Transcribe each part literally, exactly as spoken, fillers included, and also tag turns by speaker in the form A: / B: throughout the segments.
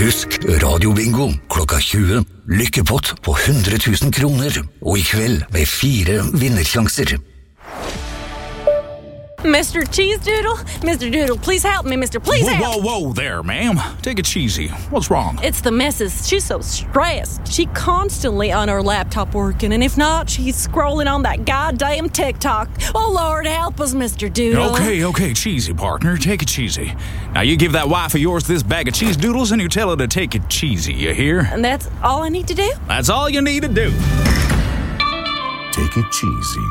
A: Husk radiobingo klokka tjue. Lykkepott på hundre tusen kroner. Og i kveld med fire vinnersjanser.
B: Mister Cheese Doodle? Mister Doodle, please help me, Mister Please
C: whoa,
B: help!
C: Whoa, whoa there, ma'am. Take it cheesy. What's wrong?
B: It's the missus. She's so stressed. She constantly on her laptop working, and if not, she's scrolling on that goddamn TikTok. Oh, Lord, help us, Mister Doodle.
C: Okay, okay, cheesy, partner. Take it cheesy. Now, you give that wife of yours this bag of cheese doodles, and you tell her to take it cheesy, you hear?
B: And that's all I need to do?
C: That's all you need to do.
D: Take it cheesy.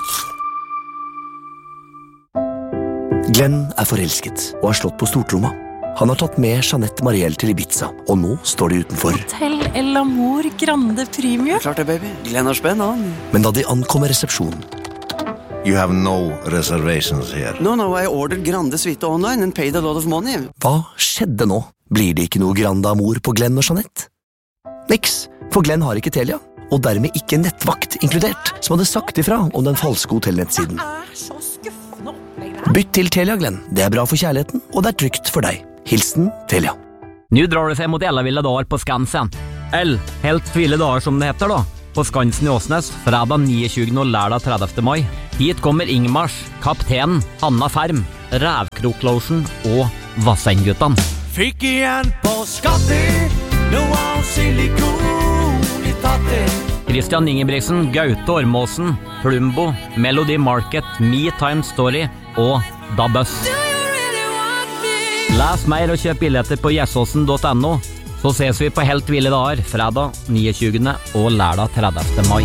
E: Glenn er forelsket og har slått på stortromma. Han har tatt med Jeanette Mariel til Ibiza, og nå står de utenfor.
B: Hotel El Amor Grande Premium.
F: Klart det, baby. Glenn har spenn, han.
E: Men da de ankommer resepsjonen...
D: You have no reservations here.
F: No, no, I ordered Grande Suite online and paid a lot of money.
E: Hva skjedde nå? Blir det ikke noe Grande Amor på Glenn og Jeanette? Niks, for Glenn har ikke Telia, og dermed ikke nettvakt inkludert, som hadde sagt ifra om den falske hotellnettsiden. Bytt til Telia, Glenn. Det er bra for kjærligheten, og det er trygt for deg. Hilsen Telia.
G: Nu drar det sig mot ellavilla dagar på Skansen. Eller helt ville dagar som det heter då. På Skansen i Åsnes, fredag niogtyvende og lørdag tredivte mai. Hit kommer Ingmars, Kaptenen, Hanna Ferm, Rævkroklosjen og Vassendguttan.
H: Fikk igjen på skatter, noe av silikon i tatter.
G: Christian Ingebrigtsen, Gaute Ormåsen, Plumbo, Melody Market, Me Time Story og Da Bøss. Les mer og kjøp billetter på gjesåsen punktum no, så ses vi på Helt ville dager, fredag niogtyvende og lørdag tredivte mai.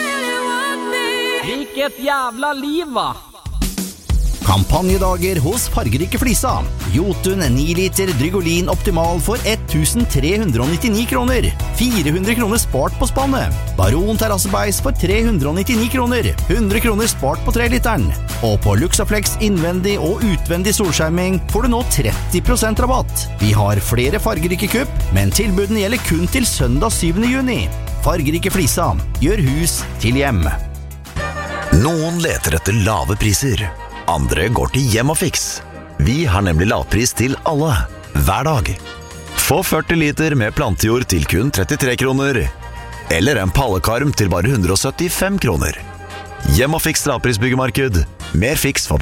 G: Hvilket jævla liv, va?
I: Kampanjedager hos Fargerike Flisa. Jotun ni liter Drygolin Optimal for ettusen tre hundre nittini kroner. fire hundre kroner spart på spannet. Baron terrassebeis for tre hundre nittini kroner. hundre kroner spart på tre literen. Og på Luxaflex innvendig og utvendig solskjerming får du nå tretti prosent rabatt. Vi har flere fargerike kupp, men tilbudene gjelder kun til søndag syvende juni. Fargerike Flisa. Gjør hus til hjem.
J: Noen leter etter lave priser. Andre går til Hjem og Fix. Vi har nemlig lavpris til alle, hver dag. Få førti liter med plantejord til kun trettitre kroner. Eller en pallekarm til bare hundre og syttifem kroner. Hjem og Fix lavprisbyggemarked. Mer Fix for